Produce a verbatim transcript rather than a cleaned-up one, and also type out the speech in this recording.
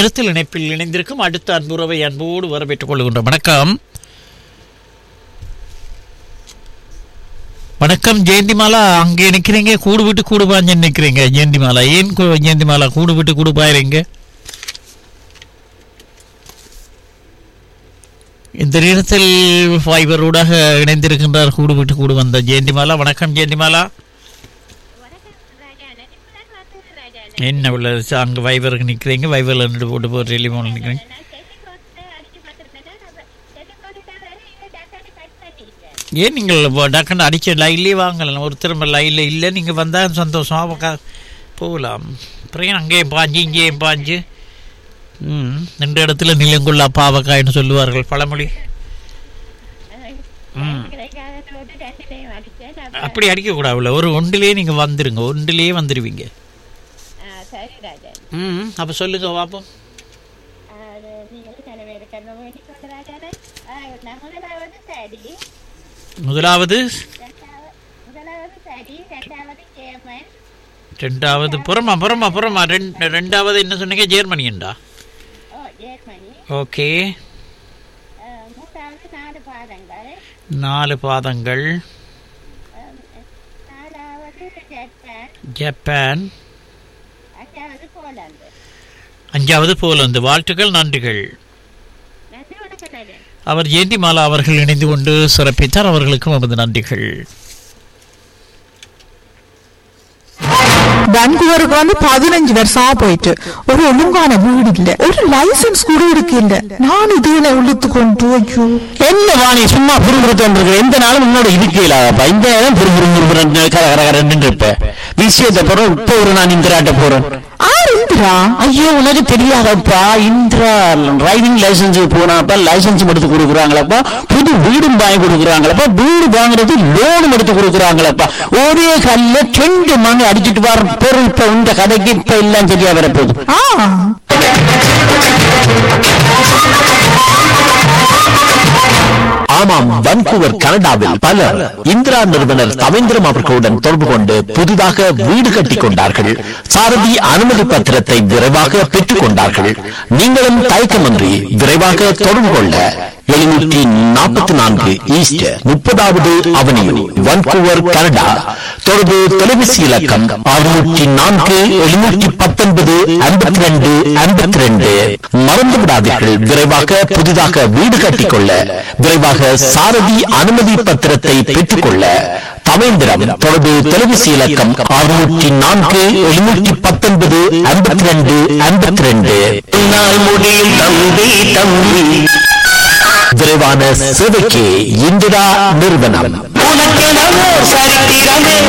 நேரத்தில் இணைப்பில் இணைந்திருக்கும் அடுத்த அன்புறவை அன்போடு வரவேற்றுக் கொள்கின்ற வணக்கம். வணக்கம் ஜெயந்திமாலா, அங்கே நிற்கிறீங்க, கூடு விட்டு கூடு பாஞ்சு நிற்கிறீங்க. ஜெயந்திமாலா, ஏன் ஜெயந்திமாலா கூடு விட்டு கூடு பாயிறீங்க? இந்த நேரத்தில் ஃபைபரோடாக இணைந்திருக்கின்றார் கூடு விட்டு கூடு வந்த ஜெயந்திமாலா. வணக்கம் ஜெயந்திமாலா. என்ன உள்ள அங்கே வைபருக்கு நிற்கிறீங்க, வைபரில் நின்று போட்டு போ டெலிஃபோனில் நிற்கிறீங்க. ஏன் நீங்கள் டக்குன்னு அடித்த லைன்லேயே வாங்கலாம், ஒரு திரும்ப லைனில் இல்லை, நீங்கள் வந்தால் சந்தோஷமாக போகலாம். அப்புறம் அங்கேயும் பாஞ்சு இங்கேயும் பாஞ்சு ம் ரெண்டு இடத்துல நிலங்குள்ளா பாவக்காய்னு சொல்லுவார்கள் பழமொழி. ம் அப்படி அடிக்கக்கூடாதுல்ல, ஒரு ஒன்றிலேயே நீங்கள் வந்துடுங்க, ஒன்றிலேயே வந்துடுவீங்க. ம் அப்போ சொல்லுங்க பார்ப்போம். முதலாவது ரெண்டாவது புறமா புறமா புறமா ரெண்டு ரெண்டாவது என்ன சொன்னீங்க? ஜெர்மனியண்டா? ஓகே. நாலு பாதங்கள். ஜப்பான். அஞ்சாவது போலந்து. வாழ்த்துக்கள், நன்றிகள். அவர் ஜெயந்திமாலா அவர்கள் இணைந்து கொண்டு சிறப்பித்தார், அவர்களுக்கும் நமது நன்றிகள். வான்கூவருக்கு வந்து பதினஞ்சு வருஷமா போயிட்டு ஒரு ஒழுங்கான வீடு இல்ல, ஒரு லைசன்ஸ் கூட இருக்கு இல்ல. நான் இதுல உள்ளுத்து கொண்டு ஐயோ என்ன வாணி சும்மா புரிபுறுத்து எந்த நாளும் முன்னோட இருக்கலாப்பா. இந்த நேரம் புரிபுறு கரகரன்னு இருப்ப விஷயத்தை போறோம். இப்போ ஒரு நான் இந்திராட்ட போறேன். இந்திரா? ஐயோ உனக்கு தெரியாதப்பா, இந்திரா டிரைவிங் லைசன்ஸ் போனாப்பா, லைசன்ஸ் எடுத்து கொடுக்குறாங்களப்பா, புது வீடும் வாங்கி கொடுக்குறாங்களப்பா, வீடு வாங்குறது லோனும் எடுத்து கொடுக்குறாங்களப்பா. ஒரே கல்ல ரெண்டு மணி அடிச்சுட்டு வர பொருள் இப்ப இந்த கதைக்கு இப்ப எல்லாம் சரியா வரப்போகுது. ஆமாம், வான்கூவர் கனடாவில் பலர் இந்திரா நிறுவனர் தவேந்திரம் அவர்களுடன் தொடர்பு கொண்டு புதிதாக வீடு கட்டிக் கொண்டார்கள். சாரதி அனுமதி பத்திரத்தை விரைவாக பெற்றுக் கொண்டார்கள். நீங்களும் தயக்கமின்றி விரைவாக தொடர்பு கொள்ள எழுநூற்றி நாற்பத்தி நான்கு ஈஸ்ட் முப்பதாவது அவனியூ, வான்கூவர் கனடா. தொடர்பு தொலைபேசி இலக்கம் அறுநூற்றி நான்கு எழுநூற்றி பத்தொன்பது ஐம்பத்தி ரெண்டு ஐம்பத்தி ரெண்டு. மறந்து விடாதீர்கள், விரைவாக புதிதாக வீடு கட்டிக்கொள்ள, விரைவாக சாரதி அனுமதி பத்திரத்தை பெற்றுக்கொள்ள தவேந்திரம். தொடர்பு தொலைபேசி இலக்கம் அறுநூற்றி நான்கு எழுநூற்றி பத்தொன்பது ஐம்பத்தி ரெண்டு ஐம்பத்தி ரெண்டு. முடியும் தம்பி தம்பி, விரைவான சேவைக்கு இந்திரா நிறுவனம். உனக்கெனவோ சரித்திரமே